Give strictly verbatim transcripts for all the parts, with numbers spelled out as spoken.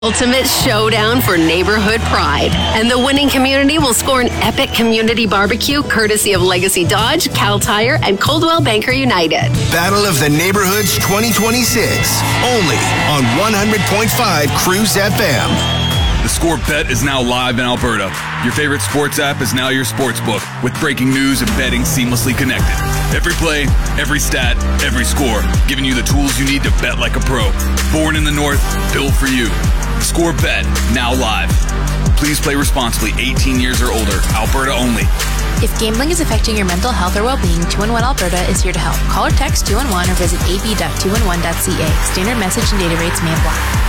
Ultimate showdown for neighborhood pride. And the winning community will score an epic community barbecue courtesy of Legacy Dodge, Cal Tire, and Coldwell Banker United. Battle of the Neighborhoods twenty twenty-six. Only on one hundred point five Cruise F M. The Score Bet is now live in Alberta. Your favorite sports app is now your sportsbook, with breaking news and betting seamlessly connected. Every play, every stat, every score, giving you the tools you need to bet like a pro. Born in the North, built for you. Score Bet, now live. Please play responsibly, eighteen years or older, Alberta only. If gambling is affecting your mental health or well-being, two one one Alberta is here to help. Call or text two one one or visit a b dot two one one dot c a. Standard message and data rates may apply.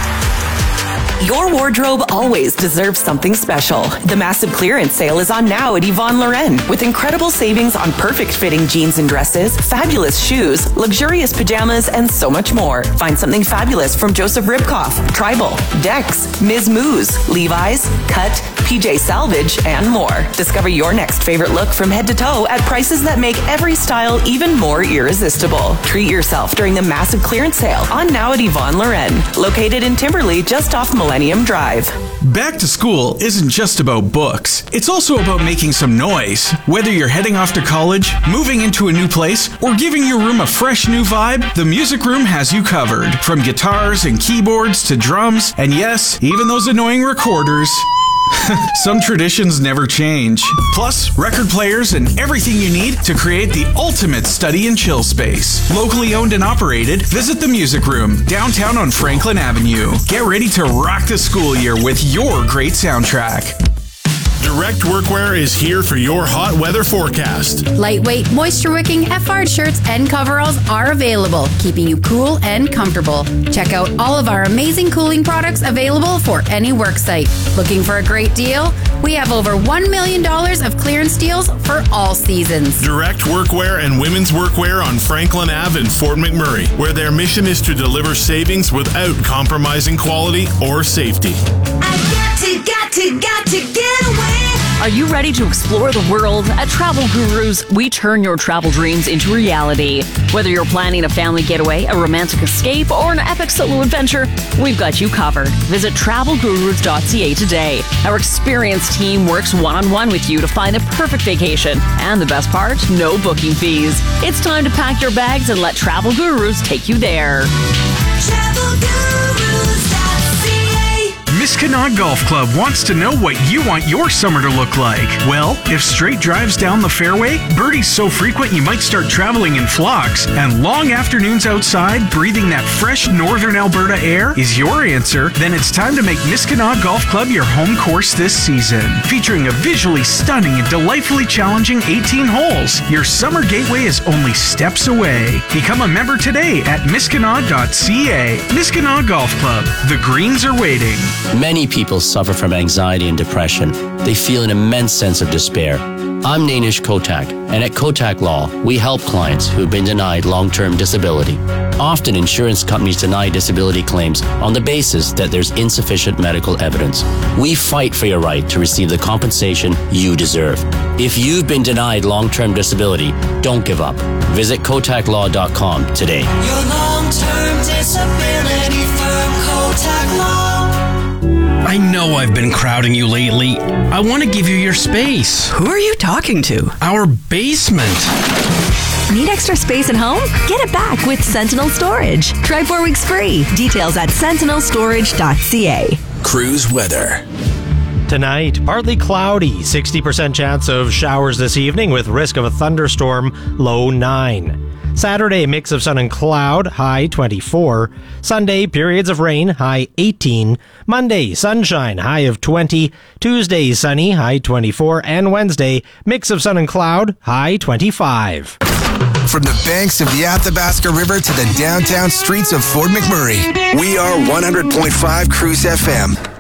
Your wardrobe always deserves something special. The massive clearance sale is on now at Yvonne Loren, with incredible savings on perfect fitting jeans and dresses, fabulous shoes, luxurious pajamas, and so much more. Find something fabulous from Joseph Ribkoff, Tribal, Dex, Miz Moose, Levi's, Cut, P J Salvage, and more. Discover your next favorite look from head to toe at prices that make every style even more irresistible. Treat yourself during the massive clearance sale on now at Yvonne Loren, located in Timberley, just off Millennium Drive. Back to school isn't just about books. It's also about making some noise. Whether you're heading off to college, moving into a new place, or giving your room a fresh new vibe, the Music Room has you covered. From guitars and keyboards to drums, and yes, even those annoying recorders. Some traditions never change. Plus, record players and everything you need to create the ultimate study and chill space. Locally owned and operated, visit the Music Room, downtown on Franklin Avenue. Get ready to rock the school year with your great soundtrack. Direct Workwear is here for your hot weather forecast. Lightweight, moisture-wicking F R shirts and coveralls are available, keeping you cool and comfortable. Check out all of our amazing cooling products available for any work site. Looking for a great deal? We have over one million dollars of clearance deals for all seasons. Direct Workwear and Women's Workwear on Franklin Avenue in Fort McMurray, where their mission is to deliver savings without compromising quality or safety. I got to, got to, got to get away. Are you ready to explore the world? At Travel Gurus, we turn your travel dreams into reality. Whether you're planning a family getaway, a romantic escape, or an epic solo adventure, we've got you covered. Visit travel gurus dot c a today. Our experienced team works one-on-one with you to find the perfect vacation. And the best part, no booking fees. It's time to pack your bags and let Travel Gurus take you there. travel gurus dot c a. Miskinaw Golf Club wants to know what you want your summer to look like. Well, if straight drives down the fairway, birdies so frequent you might start traveling in flocks, and long afternoons outside breathing that fresh northern Alberta air is your answer, then it's time to make Miskinaw Golf Club your home course this season. Featuring a visually stunning and delightfully challenging eighteen holes, your summer gateway is only steps away. Become a member today at miskinaw dot c a. Miskinaw Golf Club. The greens are waiting. Many people suffer from anxiety and depression. They feel an immense sense of despair. I'm Nainish Kotak, and at Kotak Law, we help clients who've been denied long-term disability. Often, insurance companies deny disability claims on the basis that there's insufficient medical evidence. We fight for your right to receive the compensation you deserve. If you've been denied long-term disability, don't give up. Visit kotak law dot com today. Your long-term disability firm, Kotak Law. I know I've been crowding you lately. I want to give you your space. Who are you talking to? Our basement. Need extra space at home? Get it back with Sentinel Storage. Try four weeks free. Details at sentinel storage dot c a. Cruise weather. Tonight, partly cloudy, sixty percent chance of showers this evening with risk of a thunderstorm, low nine. Saturday, mix of sun and cloud, high twenty-four. Sunday, periods of rain, high eighteen. Monday, sunshine, high of twenty. Tuesday, sunny, high twenty-four. And Wednesday, mix of sun and cloud, high twenty-five. From the banks of the Athabasca River to the downtown streets of Fort McMurray, we are one hundred point five Cruise F M.